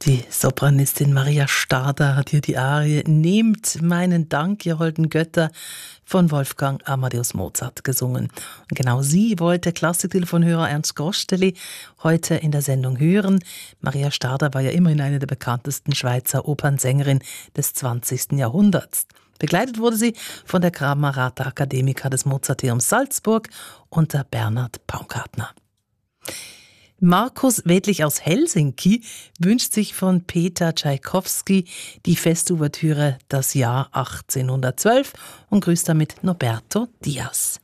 Die Sopranistin Maria Stadler hat hier die Arie "Nehmt meinen Dank, ihr holden Götter" von Wolfgang Amadeus Mozart gesungen. Und genau sie wollte Klassiktelefonhörer Ernst Groschtelli heute in der Sendung hören. Maria Stadler war ja immerhin eine der bekanntesten Schweizer Opernsängerinnen des 20. Jahrhunderts. Begleitet wurde sie von der Camerata Academica des Mozarteums Salzburg unter Bernhard Paumgartner. Markus Wedlich aus Helsinki wünscht sich von Peter Tschaikowski die Festouvertüre Das Jahr 1812 und grüßt damit Norberto Diaz.